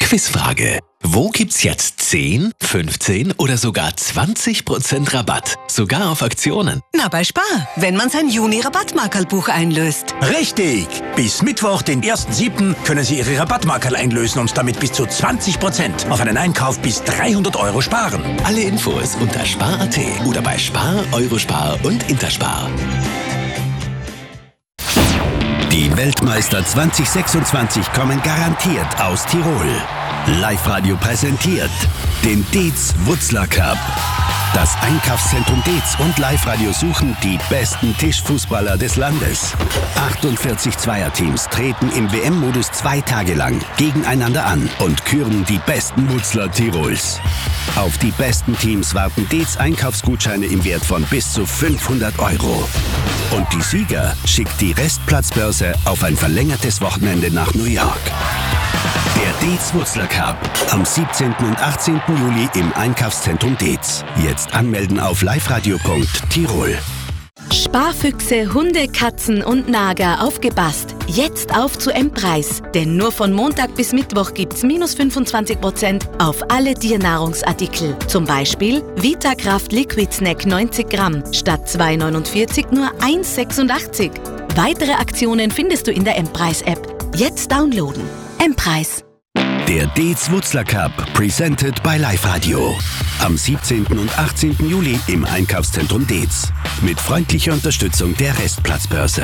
Quizfrage. Wo gibt's jetzt 10, 15 oder sogar 20% Rabatt? Sogar auf Aktionen. Na, bei Spar, wenn man sein Juni-Rabattmarkerlbuch einlöst. Richtig! Bis Mittwoch, den 1.7. können Sie Ihre Rabattmarkerl einlösen und damit bis zu 20% auf einen Einkauf bis 300 € sparen. Alle Infos unter spar.at oder bei Spar, Eurospar und Interspar. Die Weltmeister 2026 kommen garantiert aus Tirol. Live-Radio präsentiert den Dietz-Wutzler Cup. Das Einkaufszentrum Dietz und Live-Radio suchen die besten Tischfußballer des Landes. 48 Zweierteams treten im WM-Modus 2 Tage lang gegeneinander an und küren die besten Wutzler Tirols. Auf die besten Teams warten Dietz Einkaufsgutscheine im Wert von bis zu 500 €. Und die Sieger schickt die Restplatzbörse auf ein verlängertes Wochenende nach New York. Der Dietz-Wutzler Cup am 17. und 18. Juli im Einkaufszentrum Dietz. Jetzt anmelden auf liveradio.tirol. Sparfüchse, Hunde, Katzen und Nager aufgepasst. Jetzt auf zu M-Preis. Denn nur von Montag bis Mittwoch gibt's minus 25% auf alle Tiernahrungsartikel. Zum Beispiel Vitakraft Liquid Snack 90 Gramm statt 2,49 nur 1,86. Weitere Aktionen findest du in der M-Preis-App. Jetzt downloaden. M-Preis. Der Dietz-Wutzler Cup, presented by Live-Radio. Am 17. und 18. Juli im Einkaufszentrum Dietz. Mit freundlicher Unterstützung der Restplatzbörse.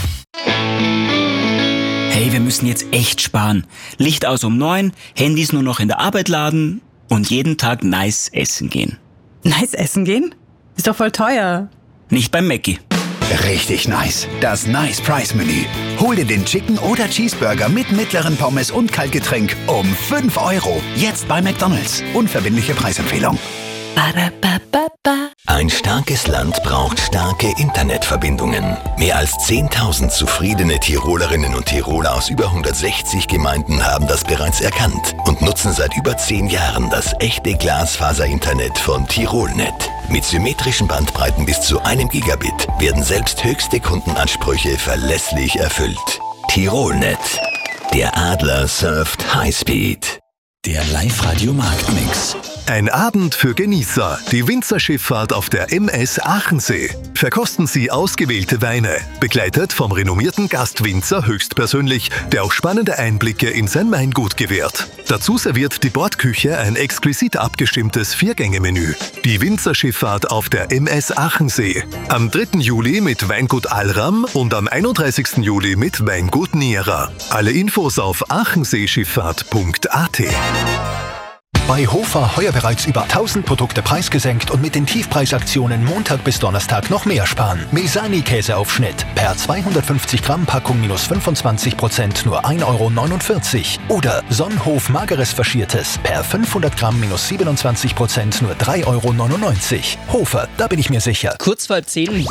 Hey, wir müssen jetzt echt sparen. Licht aus um 9, Handys nur noch in der Arbeit laden und jeden Tag nice essen gehen. Nice essen gehen? Ist doch voll teuer. Nicht beim Mackie. Richtig nice. Das Nice Price Menü. Hol dir den Chicken oder Cheeseburger mit mittleren Pommes und Kaltgetränk um 5 €. Jetzt bei McDonald's. Unverbindliche Preisempfehlung. Ein starkes Land braucht starke Internetverbindungen. Mehr als 10.000 zufriedene Tirolerinnen und Tiroler aus über 160 Gemeinden haben das bereits erkannt und nutzen seit über 10 Jahren das echte Glasfaser-Internet von Tirolnet. Mit symmetrischen Bandbreiten bis zu 1 Gigabit werden selbst höchste Kundenansprüche verlässlich erfüllt. Tirolnet. Der Adler surft Highspeed. Der Live-Radio-Marktmix. Ein Abend für Genießer. Die Winzerschifffahrt auf der MS Aachensee. Verkosten Sie ausgewählte Weine, begleitet vom renommierten Gastwinzer höchstpersönlich, der auch spannende Einblicke in sein Weingut gewährt. Dazu serviert die Bordküche ein exquisit abgestimmtes 4-Gänge-Menü. Die Winzerschifffahrt auf der MS Aachensee. Am 3. Juli mit Weingut Alram und am 31. Juli mit Weingut Niera. Alle Infos auf aachenseeschifffahrt.at. Bei Hofer heuer bereits über 1000 Produkte preisgesenkt und mit den Tiefpreisaktionen Montag bis Donnerstag noch mehr sparen. Mesani-Käseaufschnitt per 250 Gramm Packung minus 25% nur 1,49 € oder Sonnhof Mageres Faschiertes per 500 Gramm minus 27% nur 3,99 €. Hofer, da bin ich mir sicher. Kurz vor 10.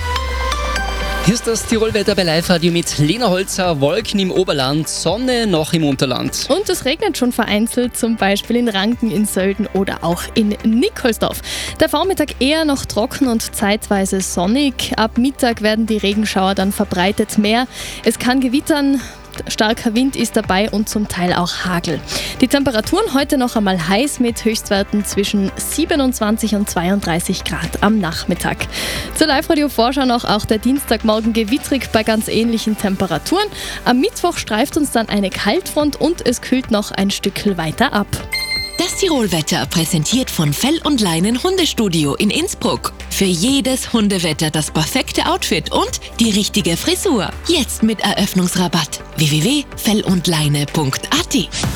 Hier ist das Tirolwetter bei Live-Radio mit Lena Holzer, Wolken im Oberland, Sonne noch im Unterland. Und es regnet schon vereinzelt, zum Beispiel in Ranken, in Sölden oder auch in Nikolsdorf. Der Vormittag eher noch trocken und zeitweise sonnig. Ab Mittag werden die Regenschauer dann verbreitet mehr. Es kann gewittern. Starker Wind ist dabei und zum Teil auch Hagel. Die Temperaturen heute noch einmal heiß mit Höchstwerten zwischen 27 und 32 Grad am Nachmittag. Zur Live-Radio-Vorschau noch auch der Dienstagmorgen gewittrig bei ganz ähnlichen Temperaturen. Am Mittwoch streift uns dann eine Kaltfront und es kühlt noch ein Stück weiter ab. Das Tirolwetter präsentiert von Fell und Leinen Hundestudio in Innsbruck. Für jedes Hundewetter das perfekte Outfit und die richtige Frisur. Jetzt mit Eröffnungsrabatt. www.fellundleine.at.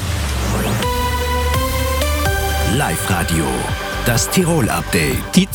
Live-Radio. Das Tirol-Update. Die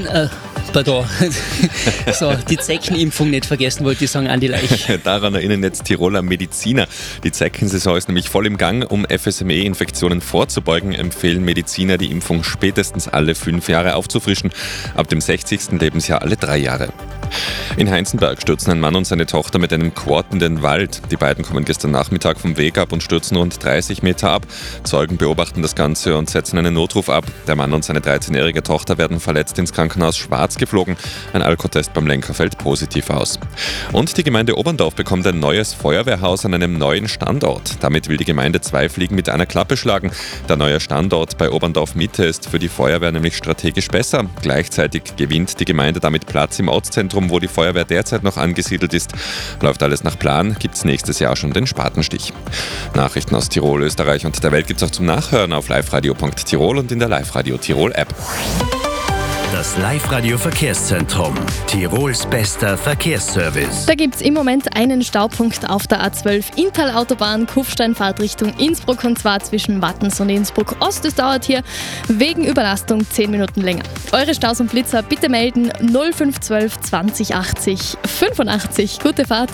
die Zeckenimpfung nicht vergessen, wollte ich sagen, an die Leich. Daran erinnern jetzt Tiroler Mediziner. Die Zeckensaison ist nämlich voll im Gang. Um FSME-Infektionen vorzubeugen, empfehlen Mediziner, die Impfung spätestens alle 5 Jahre aufzufrischen. Ab dem 60. Lebensjahr alle 3 Jahre. In Heinzenberg stürzen ein Mann und seine Tochter mit einem Quad in den Wald. Die beiden kommen gestern Nachmittag vom Weg ab und stürzen rund 30 Meter ab. Zeugen beobachten das Ganze und setzen einen Notruf ab. Der Mann und seine 13-jährige Tochter werden verletzt ins Krankenhaus Schwarz geflogen. Ein Alkotest beim Lenker fällt positiv aus. Und die Gemeinde Oberndorf bekommt ein neues Feuerwehrhaus an einem neuen Standort. Damit will die Gemeinde 2 Fliegen mit einer Klappe schlagen. Der neue Standort bei Oberndorf Mitte ist für die Feuerwehr nämlich strategisch besser. Gleichzeitig gewinnt die Gemeinde damit Platz im Ortszentrum, wo die Feuerwehr derzeit noch angesiedelt ist. Läuft alles nach Plan, gibt es nächstes Jahr schon den Spatenstich. Nachrichten aus Tirol, Österreich und der Welt gibt es auch zum Nachhören auf liveradio.tirol und in der Live-Radio Tirol App. Das Live-Radio-Verkehrszentrum. Tirols bester Verkehrsservice. Da gibt es im Moment einen Staupunkt auf der A12 Inntal-Autobahn, Kufsteinfahrt Richtung Innsbruck, und zwar zwischen Wattens und Innsbruck Ost. Es dauert hier wegen Überlastung 10 Minuten länger. Eure Staus und Blitzer bitte melden 0512 20 80 85. Gute Fahrt.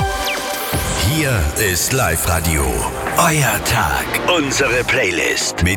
Hier ist Live-Radio. Euer Tag. Unsere Playlist mit